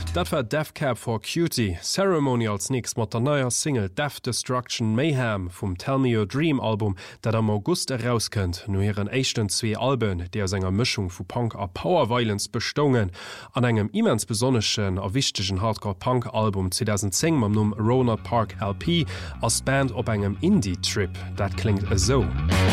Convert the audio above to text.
Dat war Death Cab for Cutie, Ceremony als nächst mat der neuer Single Death Destruction Mayhem vum Tell Me Your Dream Album, dat am August herauskënnt, no hireieren echten 2 Alben, der senger Mischung vu Punk a Power Violence bestungen, an engem immens besonneschen a wichtigen Hardcore-Punk-Album 2010 mam Numm Roner Park LP als Band op engem Indie-Trip. Dat klingt so.